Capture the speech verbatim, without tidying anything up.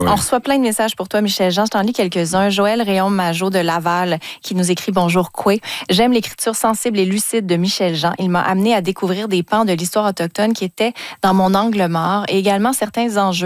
Ouais. On reçoit plein de messages pour toi, Michel Jean. Je t'en lis quelques-uns. Joël Réaume-Majot de Laval qui nous écrit « Bonjour, Coué. J'aime l'écriture sensible et lucide de Michel Jean. Il m'a amené à découvrir des pans de l'histoire autochtone qui étaient dans mon angle mort et également certains enjeux